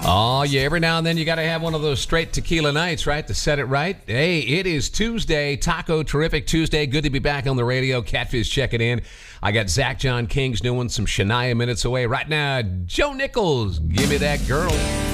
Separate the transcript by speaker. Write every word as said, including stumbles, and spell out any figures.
Speaker 1: Oh, yeah, every now and then you got to have one of those straight tequila nights, right, to set it right. Hey, it is Tuesday, Taco Terrific Tuesday. Good to be back on the radio. Catfish checking in. I got Zach John King's doing some Shania minutes away. Right now, Joe Nichols, give me that girl.